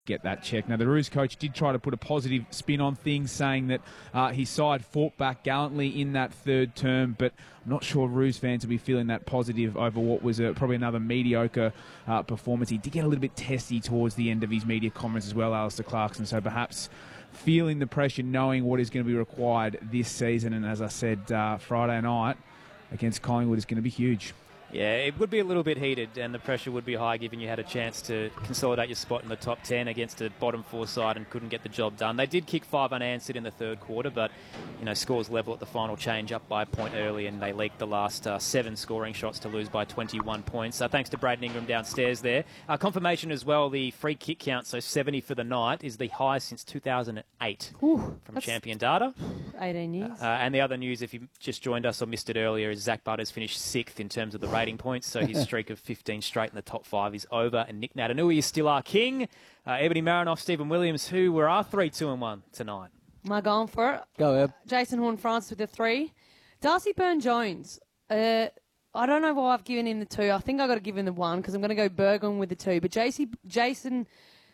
get that check. Now, the Roos coach did try to put a positive spin on things, saying that his side fought back gallantly in that third term, but I'm not sure Roos fans will be feeling that positive over what was probably another mediocre performance. He did get a little bit testy towards the end of his media conference as well, Alistair Clarkson, so perhaps feeling the pressure, knowing what is going to be required this season, and as I said, Friday night against Collingwood is going to be huge. Yeah, it would be a little bit heated and the pressure would be high given you had a chance to consolidate your spot in the top 10 against a bottom four side and couldn't get the job done. They did kick 5 unanswered in the third quarter, but scores level at the final change, up by a point early, and they leaked the last 7 scoring shots to lose by 21 points. Thanks to Braden Ingram downstairs there. Confirmation as well, the free kick count, so 70 for the night, is the highest since 2008 from Champion Data. 18 years. And the other news, if you just joined us or missed it earlier, is Zach Butters finished 6th in terms of the rating points, so his streak of 15 straight in the top 5 is over, and Nick Natanui is still our king. Ebony Marinoff, Stephen Williams, who were our 3-2-1 tonight. Am I going for it? Go, Eb. Jason Horne-Francis with the 3. Darcy Byrne-Jones. I don't know why I've given him the 2. I think I've got to give him the 1 because I'm going to go Burgon with the 2. But Jace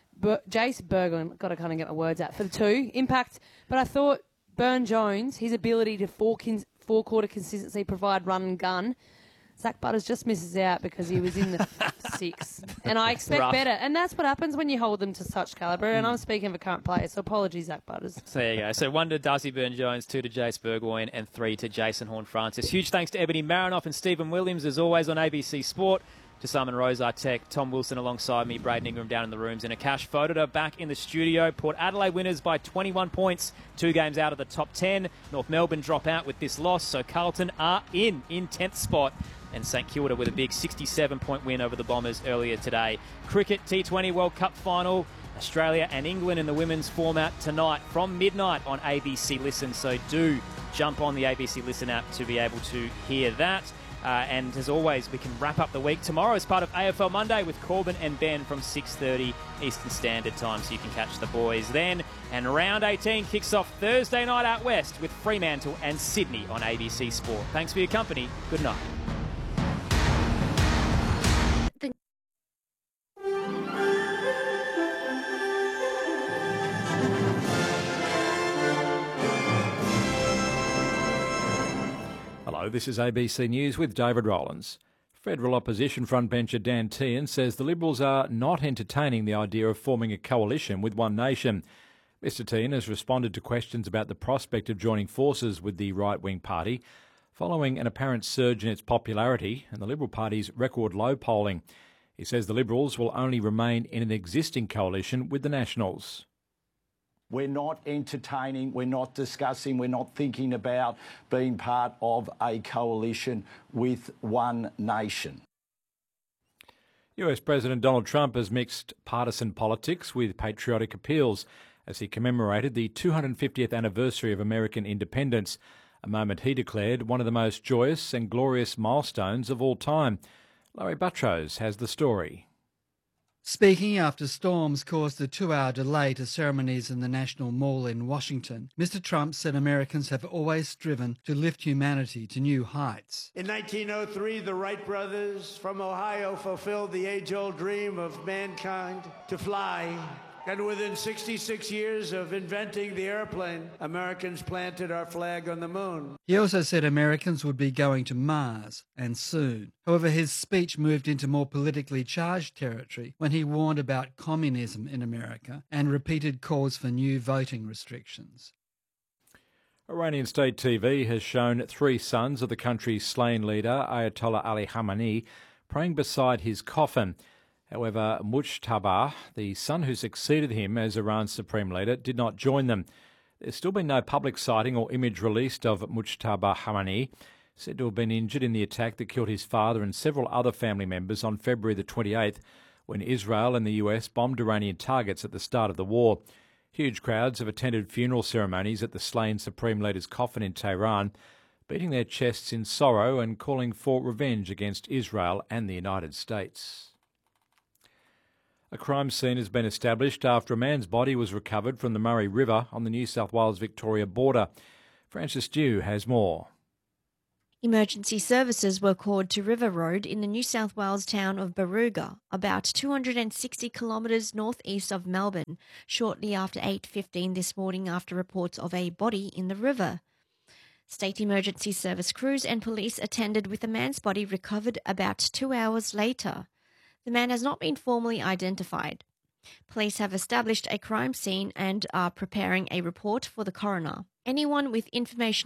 Burgon, got to kind of get my words out, for the 2. Impact. But I thought Byrne-Jones, his ability to four-quarter consistency, provide run and gun, Zach Butters just misses out because he was in the 6. And I expect better. And that's what happens when you hold them to such calibre. And I'm speaking of a current player, so apologies, Zach Butters. So there you go. So 1 to Darcy Byrne-Jones, 2 to Jace Burgoyne, and 3 to Jason Horne-Francis. Huge thanks to Ebony Marinoff and Stephen Williams, as always, on ABC Sport. To Simon Rose, our tech, Tom Wilson alongside me, Braden Ingram down in the rooms, and Akash Fodor back in the studio. Port Adelaide winners by 21 points, 2 games out of the top 10. North Melbourne drop out with this loss, so Carlton are in 10th spot. And St Kilda with a big 67-point win over the Bombers earlier today. Cricket T20 World Cup final, Australia and England in the women's format tonight from midnight on ABC Listen. So do jump on the ABC Listen app to be able to hear that. And as always, we can wrap up the week tomorrow as part of AFL Monday with Corbin and Ben from 6:30 Eastern Standard Time, so you can catch the boys then. And round 18 kicks off Thursday night out west with Fremantle and Sydney on ABC Sport. Thanks for your company. Good night. Hello, this is ABC News with David Rowlands. Federal opposition frontbencher Dan Tehan says the Liberals are not entertaining the idea of forming a coalition with One Nation. Mr Tehan has responded to questions about the prospect of joining forces with the right-wing party following an apparent surge in its popularity and the Liberal Party's record low polling. He says the Liberals will only remain in an existing coalition with the Nationals. We're not entertaining, we're not discussing, we're not thinking about being part of a coalition with One Nation. US President Donald Trump has mixed partisan politics with patriotic appeals as he commemorated the 250th anniversary of American independence, a moment he declared one of the most joyous and glorious milestones of all time. Larry Buttrose has the story. Speaking after storms caused a 2-hour delay to ceremonies in the National Mall in Washington, Mr. Trump said Americans have always striven to lift humanity to new heights. In 1903, the Wright brothers from Ohio fulfilled the age-old dream of mankind to fly. And within 66 years of inventing the airplane, Americans planted our flag on the moon. He also said Americans would be going to Mars, and soon. However, his speech moved into more politically charged territory when he warned about communism in America and repeated calls for new voting restrictions. Iranian state TV has shown 3 sons of the country's slain leader, Ayatollah Ali Khamenei, praying beside his coffin. However, Mujtaba, the son who succeeded him as Iran's supreme leader, did not join them. There's still been no public sighting or image released of Mujtaba Khamenei, said to have been injured in the attack that killed his father and several other family members on February the 28th, when Israel and the US bombed Iranian targets at the start of the war. Huge crowds have attended funeral ceremonies at the slain supreme leader's coffin in Tehran, beating their chests in sorrow and calling for revenge against Israel and the United States. A crime scene has been established after a man's body was recovered from the Murray River on the New South Wales-Victoria border. Francis Dew has more. Emergency services were called to River Road in the New South Wales town of Barooga, about 260 kilometres northeast of Melbourne, shortly after 8:15 this morning after reports of a body in the river. State Emergency Service crews and police attended with the man's body recovered about 2 hours later. The man has not been formally identified. Police have established a crime scene and are preparing a report for the coroner. Anyone with information